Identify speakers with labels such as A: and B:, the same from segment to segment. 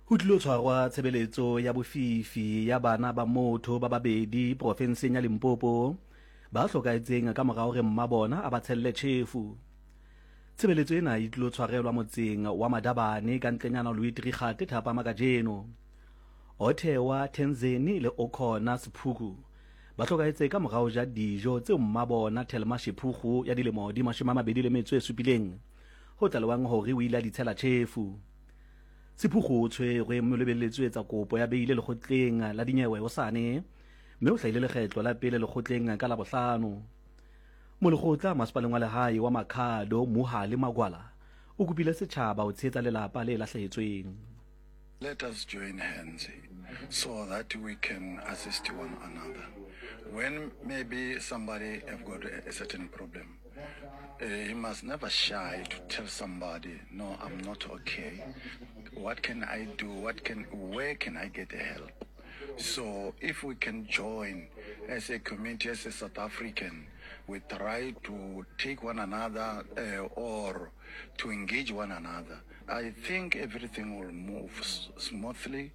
A: Ho tlilo tshwarwa tshebeletso ya bofifi ya bana ba motho ba babedi profenseng ya Limpopo ba hlokaetseng ka morao re mma bona a ba tshelle tjhefu. Tshebeletso ena e tlilo tshwarelwa motseng wa Madabane ka ntlenyana Louis Trichardt Thapama kajeno. Othewa Tenzeni le Okhona Siphuku ba hlokaetse ka morao ja dijo tse mma bona Thelma Shiphugu ya dilemo di 27 ho tlalewang hore o ile a di tshela tjhefu. Siphugu o tshwerwe mme o lebelletswe tsa kopo ya beile lekgotleng la dinyewe hosane mme o hlahile lekgetlo la pele lekgotleng ka Labohlano. Molekgotla masepaleng wa lehae wa Makhado Mohale Magwala o kopile setjhaba ho tshehetsa lelapa le lahlehetsweng.
B: Let us join hands so that we can assist one another. When maybe somebody have got a certain problem, he must never shy to tell somebody, no, I'm not okay. What can I do? Where can I get the help? So if we can join as a community, as a South African, we try to take one another or to engage one another, I think everything will move smoothly.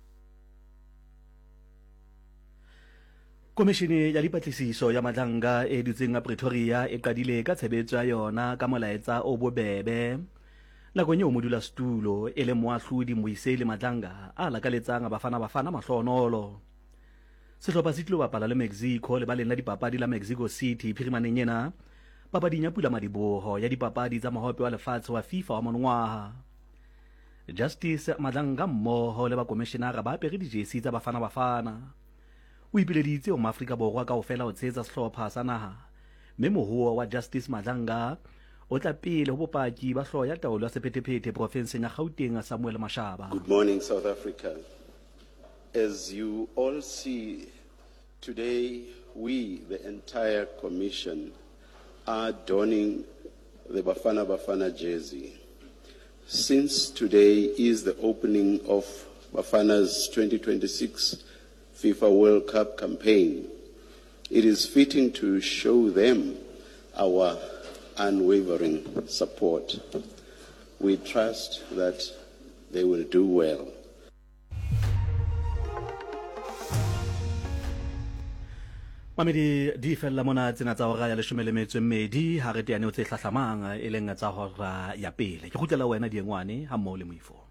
A: Komishini ya dipatlisiso ya Madlanga e dutseng a Pretoria e qadile ka tshebetso ya yona ka molaetsa o bobebe. Nakong eo modulasetulo e le moahlodi Moiseli Madlanga a lakaletsang bafana mahlonolo. Sehlopha se tlilo bapala le Mexico le baleng la dipapadi la Mexico City phirimaneng ena papading ya Pula Madiboho ya dipapadi tsa mahope wa lefatshe wa FIFA wa monongwaha. Justice Madlanga mmoho le bakomishenara ba apere dijesi tsa bafana. O ipileditse ho Maafrika Borwa kaofela ho tshehetsa sehlopha sa naha mme mohuo wa Justice Madlanga o tla pele ho bopaki ba hloho ya taolo ya sephethephethe profenseng ya Gauteng Samuel Mashaba.
C: Good morning, South Africa. As you all see, today we, the entire commission, are donning the Bafana Bafana jersey. Since today is the opening of Bafana's 2026 FIFA World Cup campaign, it is fitting to show them our unwavering support. We trust that they will do well.
A: Mamedi di fella mona tsena tsa hora ya 12 ha re teane o tse hlahlamang e leng tsa hora ya pele. Ke kgutlela wena Diengwane ha mmo le moifo.